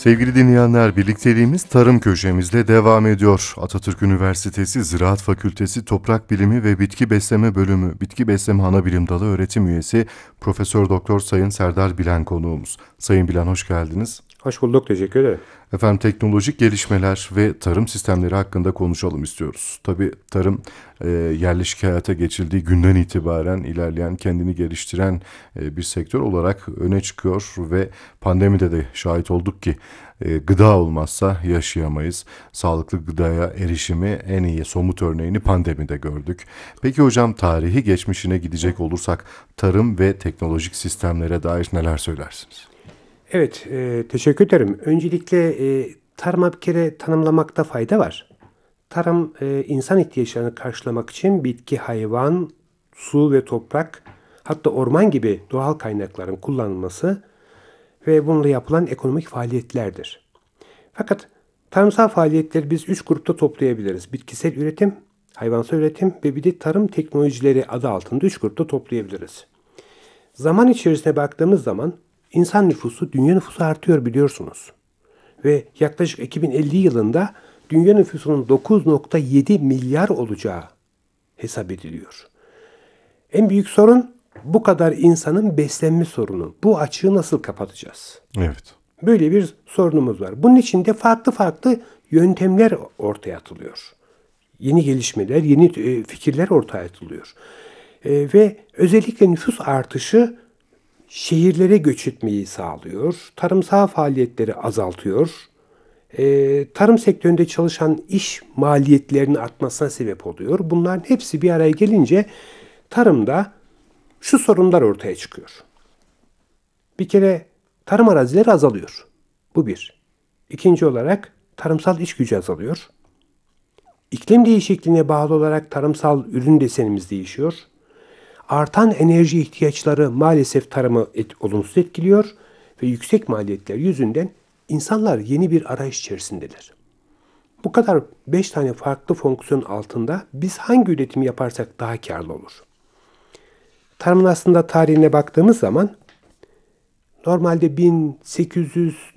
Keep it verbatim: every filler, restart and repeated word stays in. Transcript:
Sevgili dinleyenler, birlikteliğimiz tarım köşemizle devam ediyor. Atatürk Üniversitesi Ziraat Fakültesi Toprak Bilimi ve Bitki Besleme Bölümü Bitki Besleme Anabilim Dalı öğretim üyesi Profesör Doktor Sayın Serdar Bilen konuğumuz. Sayın Bilen, hoş geldiniz. Hoş bulduk, teşekkür ederim. Efendim, teknolojik gelişmeler ve tarım sistemleri hakkında konuşalım istiyoruz. Tabii tarım e, yerleşik hayata geçildiği günden itibaren ilerleyen, kendini geliştiren e, bir sektör olarak öne çıkıyor ve pandemide de şahit olduk ki e, gıda olmazsa yaşayamayız. Sağlıklı gıdaya erişimi en iyi somut örneğini pandemide gördük. Peki hocam, tarihi geçmişine gidecek olursak tarım ve teknolojik sistemlere dair neler söylersiniz? Evet, e, teşekkür ederim. Öncelikle e, tarıma bir kere tanımlamakta fayda var. Tarım, e, insan ihtiyaçlarını karşılamak için bitki, hayvan, su ve toprak, hatta orman gibi doğal kaynakların kullanılması ve bununla yapılan ekonomik faaliyetlerdir. Fakat tarımsal faaliyetleri biz üç grupta toplayabiliriz. Bitkisel üretim, hayvansal üretim ve bir de tarım teknolojileri adı altında üç grupta toplayabiliriz. Zaman içerisine baktığımız zaman insan nüfusu, dünya nüfusu artıyor biliyorsunuz. Ve yaklaşık iki bin elli yılında dünya nüfusunun dokuz nokta yedi milyar olacağı hesap ediliyor. En büyük sorun bu kadar insanın beslenme sorunu. Bu açığı nasıl kapatacağız? Evet. Böyle bir sorunumuz var. Bunun için de farklı farklı yöntemler ortaya atılıyor. Yeni gelişmeler, yeni e, fikirler ortaya atılıyor. E, ve özellikle nüfus artışı şehirlere göç etmeyi sağlıyor. Tarımsal faaliyetleri azaltıyor. E, tarım sektöründe çalışan iş maliyetlerinin artmasına sebep oluyor. Bunların hepsi bir araya gelince tarımda şu sorunlar ortaya çıkıyor. Bir kere tarım arazileri azalıyor. Bu bir. İkinci olarak tarımsal iş gücü azalıyor. İklim değişikliğine bağlı olarak tarımsal ürün desenimiz değişiyor. Artan enerji ihtiyaçları maalesef tarımı et, olumsuz etkiliyor ve yüksek maliyetler yüzünden insanlar yeni bir arayış içerisindeler. Bu kadar beş tane farklı fonksiyon altında biz hangi üretimi yaparsak daha karlı olur? Tarımın aslında tarihine baktığımız zaman normalde bin sekiz yüz